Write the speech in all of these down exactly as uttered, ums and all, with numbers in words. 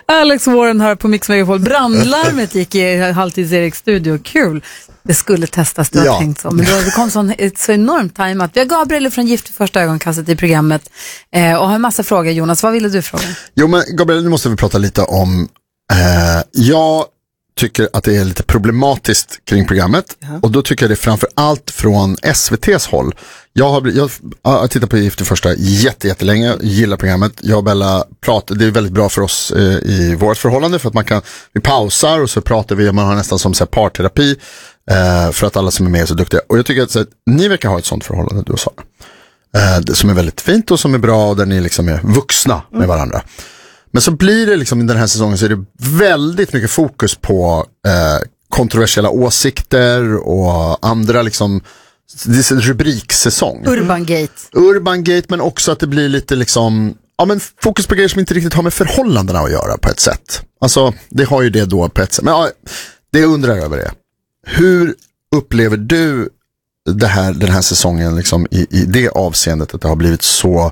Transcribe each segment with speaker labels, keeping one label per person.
Speaker 1: Alex Warren här på Mix Megapol. Brandlarmet gick i Halvtids-Eriks studio. Kul. Det skulle testas, du har ja. tänkt så. Men det kom så, så enormt time att vi har Gabriel från Gift i första ögonkastet i programmet eh, och har en massa frågor. Jonas, vad ville du fråga?
Speaker 2: Jo, men Gabriel, nu måste vi prata lite om eh, jag tycker att det är lite problematiskt kring programmet. Uh-huh. Och då tycker jag det framför allt från S V T:s håll. Jag har, jag har tittat på Gift i första jätte, jättelänge, gillar programmet. Jag och Bella pratar, det är väldigt bra för oss eh, i vårt förhållande för att man kan, vi pausar och så pratar vi, man har nästan som så här, parterapi eh, för att alla som är med är så duktiga. Och jag tycker att så här, ni verkar ha ett sånt förhållande, du och Sara. Eh, det, som är väldigt fint och som är bra och där ni liksom är vuxna med mm. varandra. Men så blir det liksom i den här säsongen så är det väldigt mycket fokus på eh, kontroversiella åsikter och andra liksom, det är en rubriksäsong.
Speaker 1: Urban Gate.
Speaker 2: Urban Gate, men också att det blir lite liksom, ja men fokus på grejer som inte riktigt har med förhållandena att göra på ett sätt. Alltså, det har ju det då på ett sätt. Men ja, det jag undrar över det. Hur upplever du det här, den här säsongen liksom i, i det avseendet att det har blivit så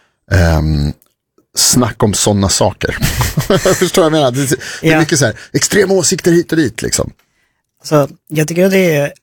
Speaker 2: ehm, snack om sådana saker? Förstår jag menar? Det, det är ja. mycket så här, extrema åsikter hit och dit liksom.
Speaker 3: Alltså, jag tycker att det är,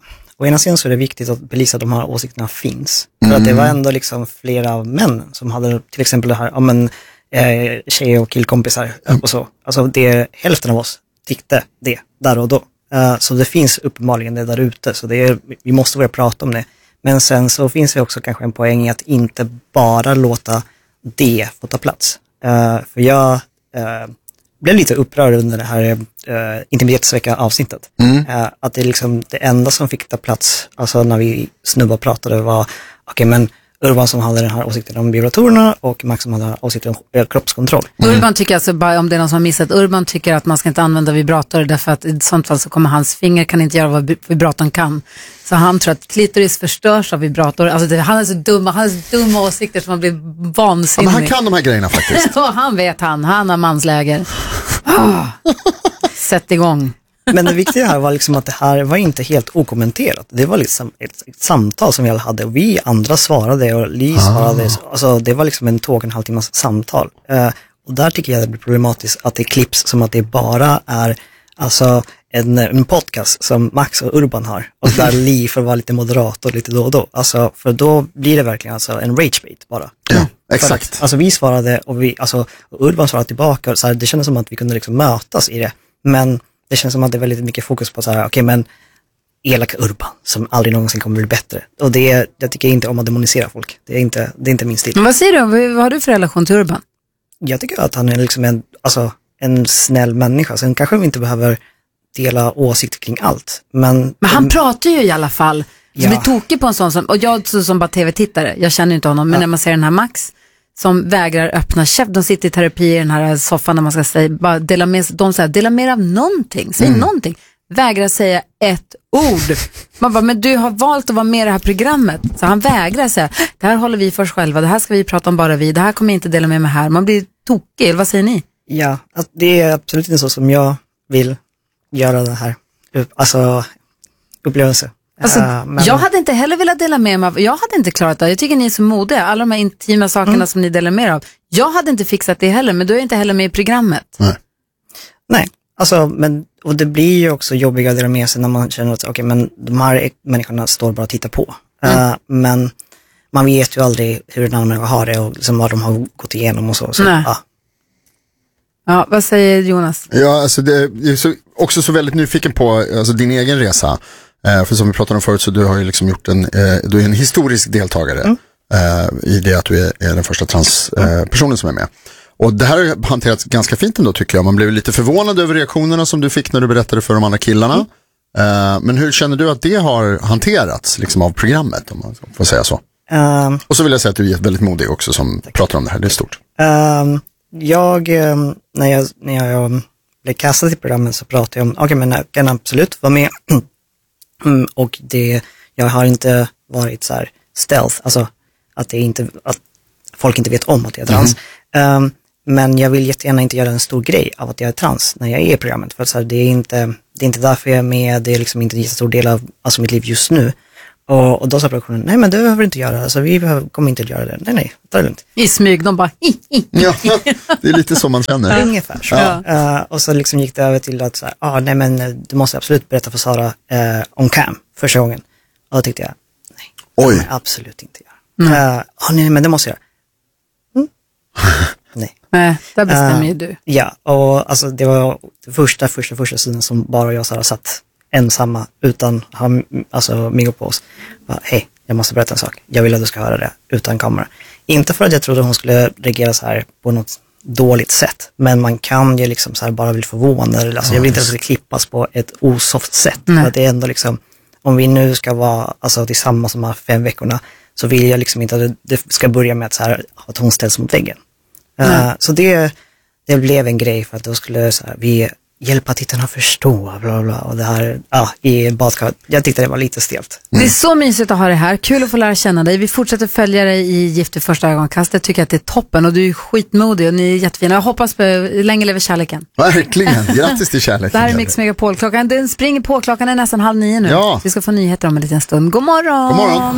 Speaker 3: å ena sidan så är det viktigt att belysa att de här åsikterna finns. Mm. För att det var ändå liksom flera av männen som hade till exempel det här, ja men eh, tjejer och killkompisar mm. och så. Alltså det, hälften av oss tyckte det där och då. Uh, så det finns uppenbarligen det där ute, så det är, vi måste börja prata om det. Men sen så finns det också kanske en poäng i att inte bara låta det få ta plats. Uh, för jag uh, blev lite upprörd under det här uh, intimitetsvecka avsnittet. Mm. Uh, att det är liksom det enda som fick ta plats, alltså när vi snubbar pratade var, okej okay, men Urban som hade den här åsikten om vibratorerna och Max som hade den här åsikten om kroppskontroll.
Speaker 1: Mm. Urban tycker alltså, bara om det är någon som har missat, Urban tycker att man ska inte använda vibrator därför att i sånt fall så kommer hans finger kan inte göra vad vibratorn kan. Så han tror att klitoris förstörs av vibrator. Alltså det, han är så dum, han har så dumma åsikter som man blir vansinnig.
Speaker 2: Ja, men han kan de här grejerna faktiskt.
Speaker 1: Så han vet han, han har mansläger. Oh. Sätt igång.
Speaker 3: Men det viktiga här var liksom att det här var inte helt okommenterat. Det var liksom ett, ett samtal som vi alla hade och vi andra svarade och Li svarade. Ah. Alltså det var liksom en två och en halv timmas samtal. Uh, och där tycker jag det blir problematiskt att det klipps som att det bara är alltså en, en podcast som Max och Urban har. Och där Li får vara lite moderator lite då och då. Alltså för då blir det verkligen alltså en ragebait bara.
Speaker 2: Ja, exakt.
Speaker 3: Att, alltså vi svarade och vi, alltså och Urban svarade tillbaka. Så här, det kändes som att vi kunde liksom mötas i det. Men det känns som att det är väldigt mycket fokus på så här, okej okay, men elaka Urban som aldrig någonsin kommer bli bättre. Och det är, jag tycker inte om att demonisera folk. Det är inte, det är inte min stil.
Speaker 1: Men vad säger du? Vad har du för relation till Urban?
Speaker 3: Jag tycker att han är liksom en, alltså, en snäll människa. Sen kanske vi inte behöver dela åsikter kring allt. Men,
Speaker 1: men han um, pratar ju i alla fall. Så
Speaker 3: ja.
Speaker 1: blir tokig på en sån som, och jag som bara tv-tittare, jag känner inte honom, men ja. när man ser den här Max som vägrar öppna käft. De sitter i terapi i den här soffan när man ska säga, bara dela med, de säger dela mer av någonting, säg mm. någonting. Vägrar säga ett ord. Man bara, men du har valt att vara med i det här programmet. Så han vägrar säga, det här håller vi för oss själva, det här ska vi prata om bara vi, det här kommer jag inte dela med mig här. Man blir tokig, vad säger ni?
Speaker 3: Ja, det är absolut inte så som jag vill göra det här. Alltså, upplevelse.
Speaker 1: Alltså,
Speaker 3: uh, men...
Speaker 1: Jag hade inte heller velat dela med mig av, jag hade inte klarat det. Jag tycker ni är så modiga, alla de här intima sakerna mm. som ni delar med er av. Jag hade inte fixat det heller, men du är inte heller med i programmet.
Speaker 2: Nej,
Speaker 3: Nej. Alltså, men, och det blir ju också jobbiga att dela med sig när man känner att okay, men de här människorna står bara och tittar på. Mm. Uh, men man vet ju aldrig hur en annan människa har det och liksom vad de har gått igenom och så. så
Speaker 1: Nej.
Speaker 3: Ja.
Speaker 1: Ja, vad säger Jonas?
Speaker 2: Ja, alltså det är så, också så väldigt nyfiken på alltså, din egen resa. Uh, för som vi pratade om förut så du har ju liksom gjort en, uh, du är en historisk deltagare mm. uh, i det att du är, är den första transpersonen uh, som är med. Och det här har hanterats ganska fint ändå tycker jag. Man blev lite förvånad över reaktionerna som du fick när du berättade för de andra killarna. Mm. Uh, men hur känner du att det har hanterats liksom, av programmet, om man får säga så? Um, och så vill jag säga att du är väldigt modig också som tack. pratar om det här. Det är stort.
Speaker 3: Um, jag, um, när jag, när jag um, blev kastad till programmet så pratade jag om, okej okay, men jag kan absolut vara med. mm, och det, jag har inte varit så här stealth, alltså att det inte, att folk inte vet om att jag är trans. Mm. Um, Men jag vill jättegärna inte göra en stor grej av att jag är trans när jag är i programmet. För att så här, det, är inte, det är inte därför jag är med. Det är liksom inte en stor del av alltså, mitt liv just nu. Och, och då sa produktionen, nej men det behöver du inte göra, alltså, vi behöver, kommer inte att göra det. Nej, nej, ta det lugnt.
Speaker 1: I smyg, de bara... I, i.
Speaker 2: Ja, det är lite så man känner.
Speaker 3: Ungefär så.
Speaker 1: Ja.
Speaker 3: Uh, och så liksom gick det över till att så här, ah, nej men du måste absolut berätta för Sara uh, om cam första gången. Och då tyckte jag, nej, det
Speaker 2: Oj.
Speaker 3: kommer jag absolut inte göra. Mm. Uh, ah, nej, men det måste jag göra. Mm. Nej.
Speaker 1: Nej, där bestämmer
Speaker 3: Uh,
Speaker 1: ju du.
Speaker 3: Ja, och alltså det var första, första, första sidan som bara jag och Sara satt ensamma utan ha, alltså Migo på oss. Hej, jag måste berätta en sak. Jag vill att du ska höra det utan kamera. Inte för att jag trodde hon skulle reagera så här på något dåligt sätt, men man kan ju liksom så här bara bli förvånad. Alltså, jag vill inte att det ska klippas på ett osoft sätt. För att det är ändå liksom, om vi nu ska vara alltså, tillsammans de här fem veckorna, så vill jag liksom inte att det, det ska börja med att, så här, att hon ställs mot väggen. Uh, så det, det blev en grej för att då skulle så här, vi hjälpa tittarna att förstå bla bla, och det här ja, i badkaret. Jag tyckte det var lite stelt.
Speaker 1: Mm. Det är så mysigt att ha det här. Kul att få lära känna dig. Vi fortsätter följa dig i Gift i första ögonkastet. Tycker att det är toppen och du är skitmodig och ni är jättefina. Jag hoppas på länge lever kärleken.
Speaker 2: Verkligen. Grattis till kärleken.
Speaker 1: Det här är Mix Megapol. Klockan, den springer på. Klockan är nästan halv nio nu.
Speaker 2: Ja.
Speaker 1: Vi ska få nyheter om en liten stund. God morgon.
Speaker 2: God morgon.